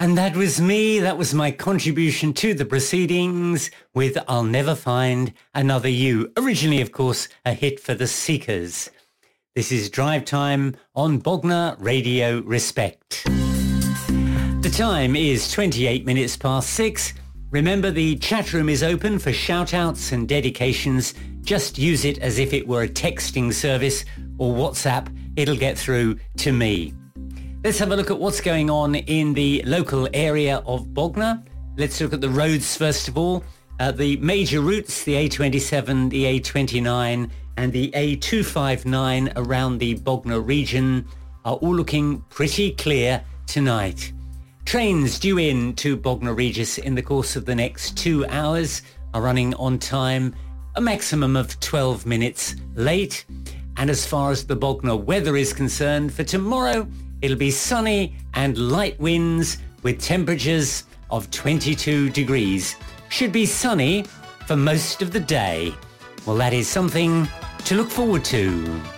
And that was me. That was my contribution to the proceedings with I'll Never Find Another You. Originally, of course, a hit for the Seekers. This is Drive Time on Bognor Radio Respect. The time is 28 minutes past 6. Remember, the chat room is open for shout-outs and dedications. Just use it as if it were a texting service or WhatsApp. It'll get through to me. Let's have a look at what's going on in the local area of Bognor. Let's look at the roads first of all. The major routes, the A27, the A29 and the A259 around the Bognor region are all looking pretty clear tonight. Trains due in to Bognor Regis in the course of the next 2 hours are running on time, a maximum of 12 minutes late. And as far as the Bognor weather is concerned, for tomorrow, it'll be sunny and light winds with temperatures of 22 degrees. Should be sunny for most of the day. Well, that is something to look forward to.